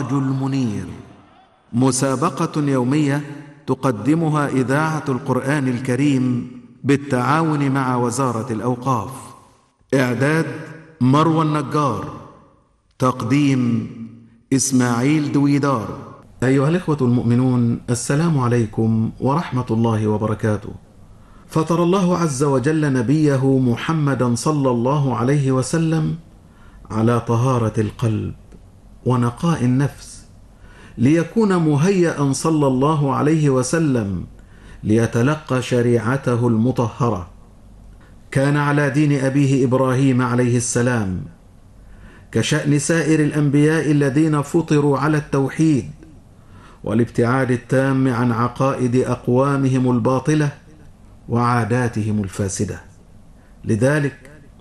السراج المنير، مسابقة يومية تقدمها إذاعة القرآن الكريم بالتعاون مع وزارة الأوقاف. إعداد مروى النجار، تقديم إسماعيل دويدار. أيها الإخوة المؤمنون، السلام عليكم ورحمة الله وبركاته. فطر الله عز وجل نبيه محمدا صلى الله عليه وسلم على طهارة القلب ونقاء النفس، ليكون مهيئا صلى الله عليه وسلم ليتلقى شريعته المطهرة. كان على دين أبيه إبراهيم عليه السلام، كشأن سائر الأنبياء الذين فطروا على التوحيد والابتعاد التام عن عقائد أقوامهم الباطلة وعاداتهم الفاسدة. لذلك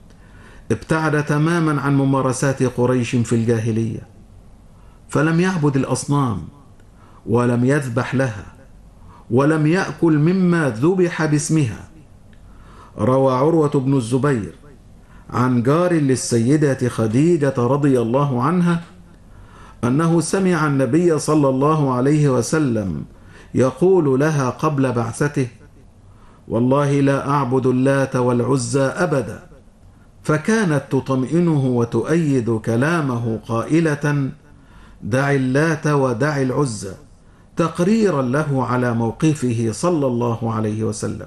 ابتعد تماما عن ممارسات قريش في الجاهلية، فلم يعبد الأصنام ولم يذبح لها ولم يأكل مما ذبح باسمها. روى عروة بن الزبير عن جار للسيدة خديجة رضي الله عنها أنه سمع النبي صلى الله عليه وسلم يقول لها قبل بعثته: والله لا أعبد اللات والعزى أبدا. فكانت تطمئنه وتؤيد كلامه قائلة: دع اللات ودع العزى، تقريرا له على موقفه صلى الله عليه وسلم.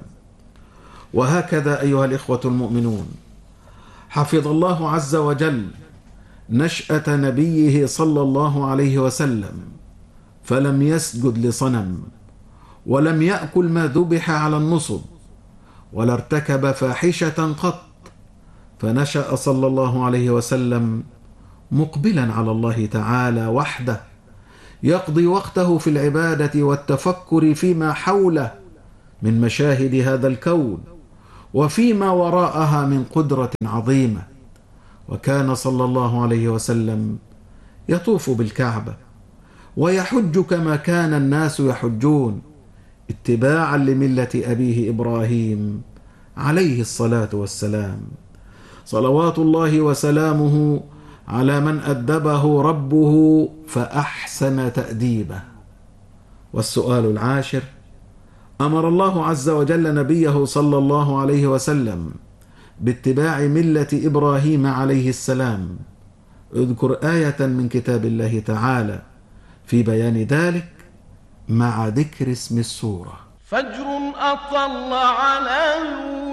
وهكذا أيها الإخوة المؤمنون، حفظ الله عز وجل نشأة نبيه صلى الله عليه وسلم، فلم يسجد لصنم ولم يأكل ما ذبح على النصب ولا ارتكب فاحشة قط، فنشأ صلى الله عليه وسلم مقبلا على الله تعالى وحده، يقضي وقته في العبادة والتفكر فيما حوله من مشاهد هذا الكون وفيما وراءها من قدرة عظيمة. وكان صلى الله عليه وسلم يطوف بالكعبة ويحج كما كان الناس يحجون، اتباعا لملة أبيه إبراهيم عليه الصلاة والسلام. صلوات الله وسلامه على من أدبه ربه فأحسن تأديبه. والسؤال العاشر: أمر الله عز وجل نبيه صلى الله عليه وسلم باتباع ملة إبراهيم عليه السلام. اذكر آية من كتاب الله تعالى في بيان ذلك مع ذكر اسم السورة. فجر أطل على